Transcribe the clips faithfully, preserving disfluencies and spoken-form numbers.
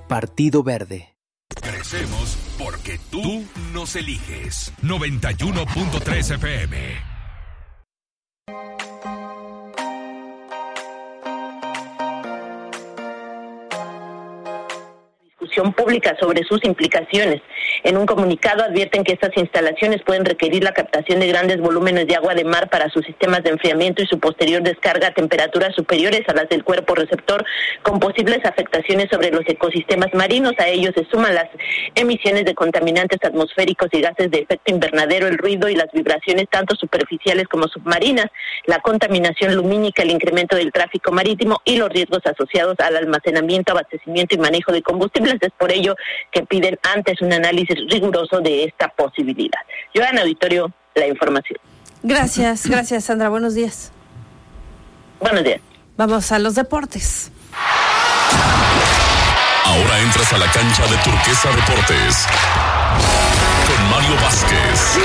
Partido Verde. Crecemos porque tú nos eliges. noventa y uno punto tres F M. Discusión pública sobre sus implicaciones. En un comunicado advierten que estas instalaciones pueden requerir la captación de grandes volúmenes de agua de mar para sus sistemas de enfriamiento y su posterior descarga a temperaturas superiores a las del cuerpo receptor, con posibles afectaciones sobre los ecosistemas marinos. A ello se suman las emisiones de contaminantes atmosféricos y gases de efecto invernadero, el ruido y las vibraciones tanto superficiales como submarinas, la contaminación lumínica, el incremento del tráfico marítimo y los riesgos asociados al almacenamiento, abastecimiento y manejo de combustibles. Es por ello que piden antes un análisis riguroso de esta posibilidad. Joana Auditorio, la información. Gracias, gracias Sandra, buenos días. Buenos días. Vamos a los deportes. Ahora entras a la cancha de Turquesa Deportes con Mario Vázquez.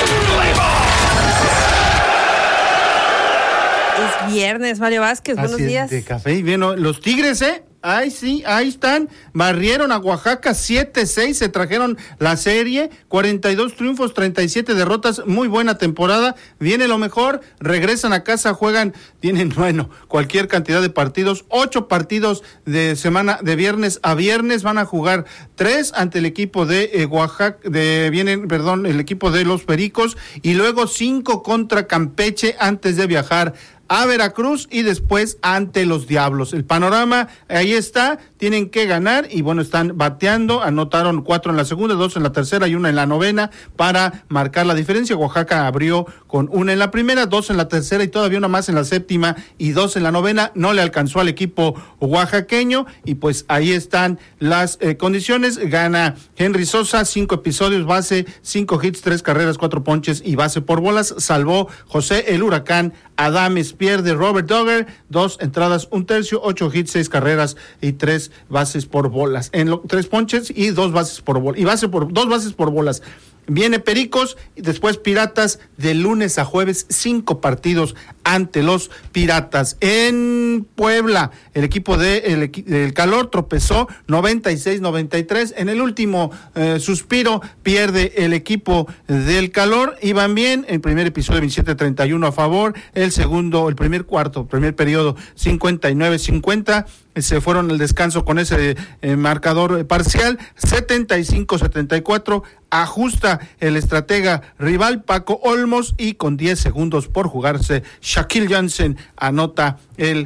Es viernes, Mario Vázquez, buenos Así días. De café y vino. Los Tigres, ¿eh? Ay, sí, ahí están, barrieron a Oaxaca siete seis, se trajeron la serie, cuarenta y dos triunfos, treinta y siete derrotas, muy buena temporada, viene lo mejor, regresan a casa, juegan, tienen, bueno, cualquier cantidad de partidos, ocho partidos de semana, de viernes a viernes, van a jugar tres ante el equipo de eh, Oaxaca, de, vienen, perdón, el equipo de los Pericos, y luego cinco contra Campeche antes de viajar a Veracruz y después ante los Diablos. El panorama ahí está, tienen que ganar y bueno, están bateando, anotaron cuatro en la segunda, dos en la tercera y una en la novena para marcar la diferencia. Oaxaca abrió con una en la primera, dos en la tercera y todavía una más en la séptima y dos en la novena, no le alcanzó al equipo oaxaqueño y pues ahí están las eh, condiciones. Gana Henry Sosa, cinco episodios, base, cinco hits, tres carreras, cuatro ponches y base por bolas, salvó José el Huracán Adames, pierde Robert Dogger, dos entradas, un tercio, ocho hits, seis carreras y tres bases por bolas, en lo, tres ponches y dos bases por bolas, y base por dos bases por bolas. Viene Pericos y después Piratas de lunes a jueves, cinco partidos ante los Piratas. En Puebla, el equipo de el, el Calor tropezó noventa y seis noventa y tres. En el último eh, suspiro pierde el equipo del Calor. Iban bien, el primer episodio veintisiete treinta y uno a favor, el segundo, el primer cuarto, primer periodo cincuenta y nueve cincuenta. Se fueron al descanso con ese eh, marcador parcial, setenta y cinco setenta y cuatro, ajusta el estratega rival Paco Olmos y con diez segundos por jugarse, Shaquille Jansen anota el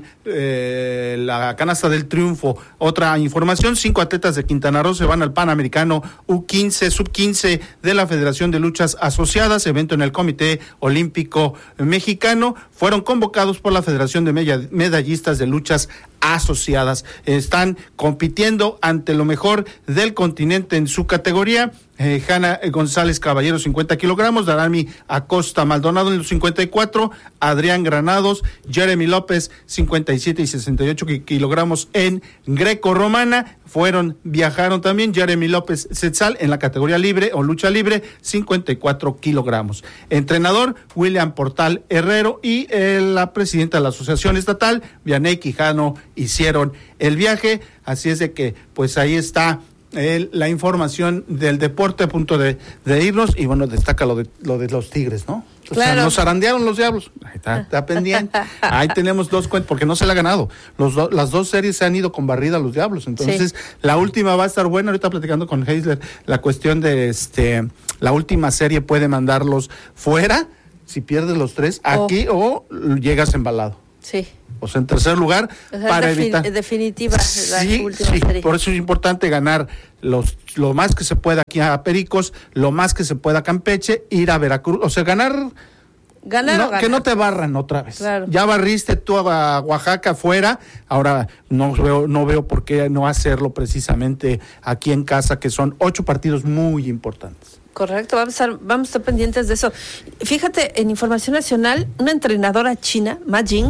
eh, la canasta del triunfo. Otra información, cinco atletas de Quintana Roo se van al Panamericano U quince, sub quince de la Federación de Luchas Asociadas, evento en el Comité Olímpico Mexicano, fueron convocados por la Federación de Medallistas de Luchas Asociadas. Están compitiendo ante lo mejor del continente en su categoría. Eh, Hanna González Caballero, cincuenta kilogramos, Darami Acosta Maldonado en los cincuenta y cuatro, Adrián Granados, Jeremy López, cincuenta y siete y sesenta y ocho kilogramos en greco-romana. Fueron, viajaron también Jeremy López Setzal en la categoría libre o lucha libre, cincuenta y cuatro kilogramos. Entrenador, William Portal Herrero y eh, la presidenta de la Asociación Estatal, Vianey Quijano, hicieron el viaje. Así es de que, pues ahí está El, la información del deporte a punto de, de irnos y bueno, destaca lo de lo de los Tigres, ¿no? O claro. sea, nos zarandearon los Diablos. Ahí está, está pendiente. Ahí tenemos dos cuentas, porque no se le ha ganado. Los do, las dos series se han ido con barrida a los Diablos. Entonces, sí. La última va a estar buena. Ahorita platicando con Heisler, la cuestión de este, la última serie puede mandarlos fuera, si pierdes los tres, oh. aquí o llegas embalado. Sí. O sea, en tercer lugar, o sea, para defin- evitar. definitiva. Sí, la última sí. serie. Por eso es importante ganar los lo más que se pueda aquí a Pericos, lo más que se pueda a Campeche, ir a Veracruz, o sea, ganar. Ganar, no, o ganar. Que no te barran otra vez. Claro. Ya barriste tú a Oaxaca afuera, ahora no veo, no veo por qué no hacerlo precisamente aquí en casa, que son ocho partidos muy importantes. Correcto, vamos a estar, vamos a estar pendientes de eso. Fíjate, en Información Nacional, una entrenadora china, Ma Jing,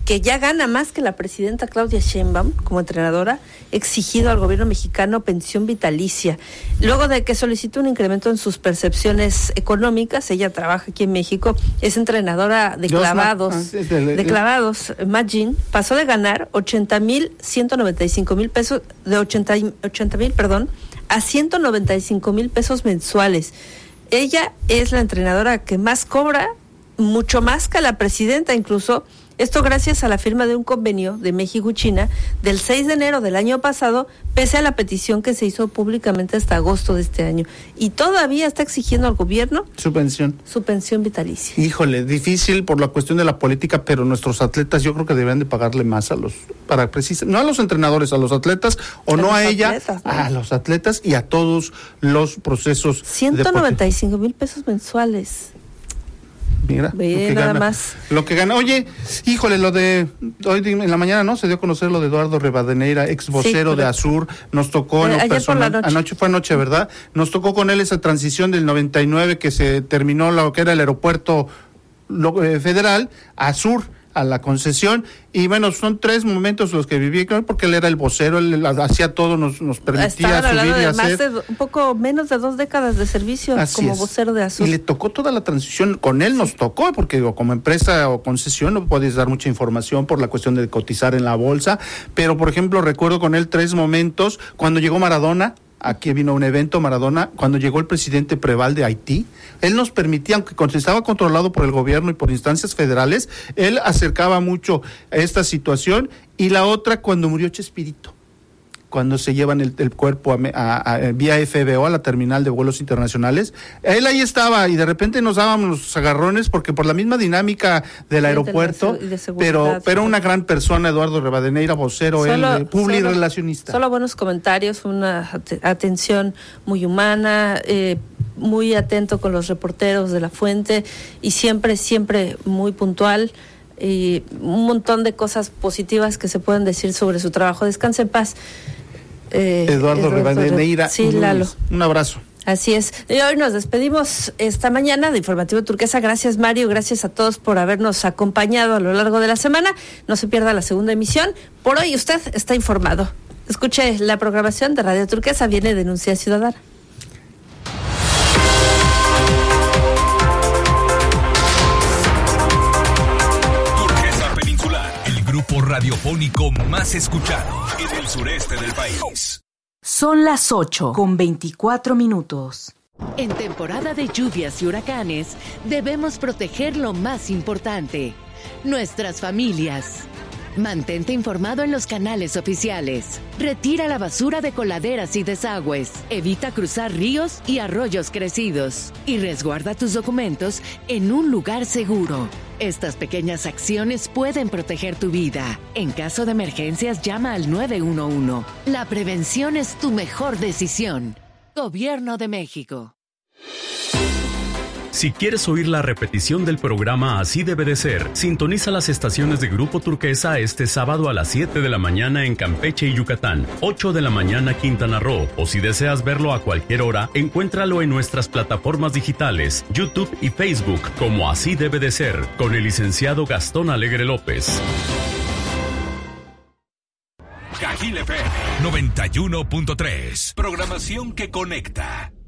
que ya gana más que la presidenta Claudia Sheinbaum como entrenadora, exigido al gobierno mexicano pensión vitalicia. Luego de que solicitó un incremento en sus percepciones económicas, ella trabaja aquí en México, es entrenadora de clavados, de clavados, Magin, pasó de ganar ochenta mil ciento noventa y cinco mil pesos, de ochenta mil, perdón, a ciento noventa y cinco mil pesos mensuales. Ella es la entrenadora que más cobra, mucho más que la presidenta incluso. Esto gracias a la firma de un convenio de México y China del seis de enero del año pasado, pese a la petición que se hizo públicamente hasta agosto de este año. Y todavía está exigiendo al gobierno su pensión. Su pensión vitalicia. Híjole, difícil por la cuestión de la política, pero nuestros atletas yo creo que deberían de pagarle más a los, para precisar, no a los entrenadores, a los atletas, o a no a ella, atletas, ¿no? A los atletas y a todos los procesos. ciento noventa y cinco mil pesos mensuales. Mira, Ve, lo que nada gana, más. Lo que gana. Oye, híjole, lo de hoy en la mañana, ¿no? Se dio a conocer lo de Eduardo Rivadeneira, ex vocero sí, de Azur. Nos tocó, eh, no, personal, por la noche. anoche fue anoche, ¿verdad? Nos tocó con él esa transición del noventa y nueve que se terminó lo que era el aeropuerto lo, eh, federal a Azur, a la concesión, y bueno, son tres momentos los que viví, claro, porque él era el vocero, él hacía todo, nos, nos permitía Estaban subir y de hacer. Más de, un poco menos de dos décadas de servicio Así como es. vocero de Azul. Y le tocó toda la transición, con él nos tocó, porque digo, como empresa o concesión no puedes dar mucha información por la cuestión de cotizar en la bolsa, pero por ejemplo recuerdo con él tres momentos, cuando llegó Maradona, aquí vino un evento Maradona, cuando llegó el presidente Preval de Haití, él nos permitía, aunque estaba controlado por el gobierno y por instancias federales, él acercaba mucho a esta situación. Y la otra, cuando murió Chespirito, cuando se llevan el, el cuerpo a, a, a, vía F B O a la terminal de vuelos internacionales, él ahí estaba y de repente nos dábamos los agarrones porque por la misma dinámica del aeropuerto, de de pero pero una gran persona, Eduardo Rivadeneira, vocero, solo, él, publirelacionista. Solo, solo buenos comentarios, una atención muy humana, eh, muy atento con los reporteros de La Fuente y siempre, siempre muy puntual. Y un montón de cosas positivas que se pueden decir sobre su trabajo. Descanse en paz. Eh, Eduardo Rivadeneira, sí, Lalo. Un abrazo. Así es. Y hoy nos despedimos esta mañana de Informativo Turquesa. Gracias, Mario. Gracias a todos por habernos acompañado a lo largo de la semana. No se pierda la segunda emisión. Por hoy usted está informado. Escuche la programación de Radio Turquesa. Viene Denuncia Ciudadana. Grupo radiofónico más escuchado en el sureste del país. Son las ocho con veinticuatro minutos. En temporada de lluvias y huracanes, debemos proteger lo más importante, nuestras familias. Mantente informado en los canales oficiales. Retira la basura de coladeras y desagües. Evita cruzar ríos y arroyos crecidos. Y resguarda tus documentos en un lugar seguro. Estas pequeñas acciones pueden proteger tu vida. En caso de emergencias, llama al nueve uno uno. La prevención es tu mejor decisión. Gobierno de México. Si quieres oír la repetición del programa Así debe de ser, sintoniza las estaciones de Grupo Turquesa este sábado a las siete de la mañana en Campeche y Yucatán, ocho de la mañana Quintana Roo, o si deseas verlo a cualquier hora, encuéntralo en nuestras plataformas digitales, YouTube y Facebook como Así debe de ser, con el licenciado Gastón Alegre López. Cajil F M noventa y uno punto tres, programación que conecta.